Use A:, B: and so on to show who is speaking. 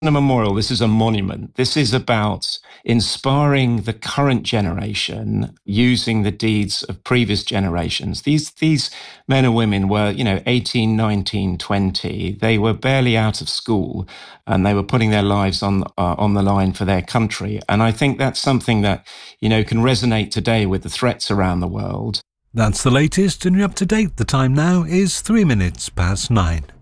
A: A memorial, this is a monument. This is about inspiring the current generation using the deeds of previous generations. These men and women were, 18, 19, 20. They were barely out of school and they were putting their lives on the line for their country. And I think that's something that, can resonate today with the threats around the world.
B: That's the latest and you're up to date. The time now is 9:03.